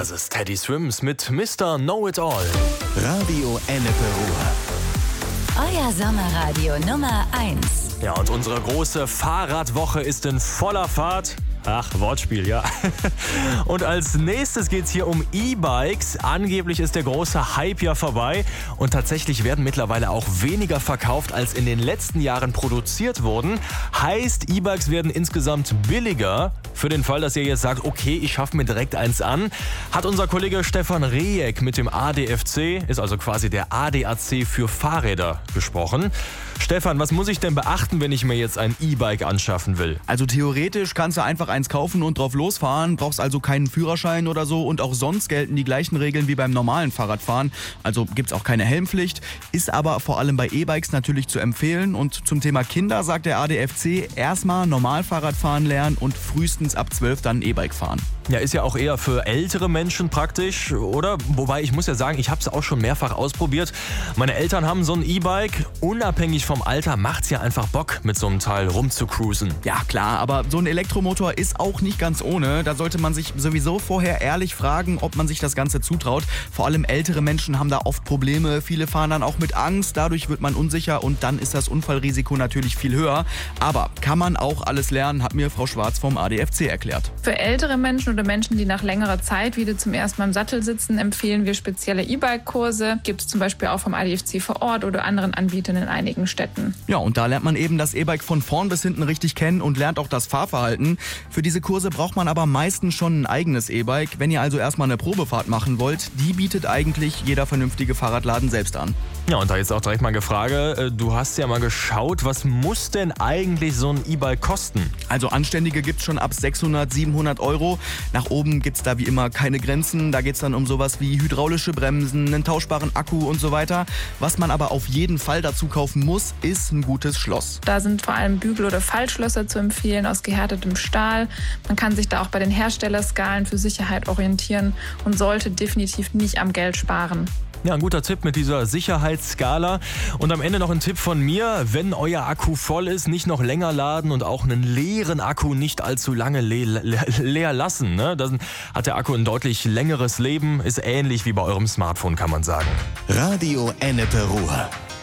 Das ist Teddy Swims mit Mr. Know-It-All. Radio Ennepe Ruhr. Euer Sommerradio Nummer 1. Ja, und unsere große Fahrradwoche ist in voller Fahrt. Ach, Wortspiel, ja. Und als nächstes geht's hier um E-Bikes. Angeblich ist der große Hype ja vorbei. Und tatsächlich werden mittlerweile auch weniger verkauft, als in den letzten Jahren produziert wurden. Heißt, E-Bikes werden insgesamt billiger. Für den Fall, dass ihr jetzt sagt, okay, ich schaffe mir direkt eins an, hat unser Kollege Stefan Rejek mit dem ADFC, ist also quasi der ADAC für Fahrräder, gesprochen. Stefan, was muss ich denn beachten, wenn ich mir jetzt ein E-Bike anschaffen will? Also theoretisch kannst du einfach eins kaufen und drauf losfahren, brauchst also keinen Führerschein oder so und auch sonst gelten die gleichen Regeln wie beim normalen Fahrradfahren. Also gibt's auch keine Helmpflicht, ist aber vor allem bei E-Bikes natürlich zu empfehlen. Und zum Thema Kinder sagt der ADFC, erstmal Normalfahrradfahren lernen und frühestens ab 12 dann E-Bike fahren. Ja, ist ja auch eher für ältere Menschen praktisch, oder? Wobei, ich muss ja sagen, ich habe es auch schon mehrfach ausprobiert. Meine Eltern haben so ein E-Bike. Unabhängig vom Alter macht's ja einfach Bock, mit so einem Teil rumzucruisen. Ja klar, aber so ein Elektromotor ist auch nicht ganz ohne. Da sollte man sich sowieso vorher ehrlich fragen, ob man sich das Ganze zutraut. Vor allem ältere Menschen haben da oft Probleme. Viele fahren dann auch mit Angst. Dadurch wird man unsicher und dann ist das Unfallrisiko natürlich viel höher. Aber kann man auch alles lernen, hat mir Frau Schwarz vom ADFC erklärt. Für ältere Menschen oder Menschen, die nach längerer Zeit wieder zum ersten Mal im Sattel sitzen, empfehlen wir spezielle E-Bike-Kurse. Gibt es zum Beispiel auch vom ADFC vor Ort oder anderen Anbietern in einigen Städten. Ja, und da lernt man eben das E-Bike von vorn bis hinten richtig kennen und lernt auch das Fahrverhalten. Für diese Kurse braucht man aber meistens schon ein eigenes E-Bike. Wenn ihr also erstmal eine Probefahrt machen wollt, die bietet eigentlich jeder vernünftige Fahrradladen selbst an. Ja, und da jetzt auch direkt mal eine Frage. Du hast ja mal geschaut, was muss denn eigentlich so ein E-Bike kosten? Also anständige gibt's schon ab 600, 700 Euro. Nach oben gibt's da wie immer keine Grenzen. Da geht's dann um sowas wie hydraulische Bremsen, einen tauschbaren Akku und so weiter. Was man aber auf jeden Fall dazu kaufen muss, ist ein gutes Schloss. Da sind vor allem Bügel- oder Faltschlösser zu empfehlen aus gehärtetem Stahl. Man kann sich da auch bei den Herstellerskalen für Sicherheit orientieren und sollte definitiv nicht am Geld sparen. Ja, ein guter Tipp mit dieser Sicherheitsskala. Und am Ende noch ein Tipp von mir. Wenn euer Akku voll ist, nicht noch länger laden und auch einen leeren Akku nicht allzu lange leer lassen. Ne? Dann hat der Akku ein deutlich längeres Leben. Ist ähnlich wie bei eurem Smartphone, kann man sagen. Radio Ennepe Ruhr.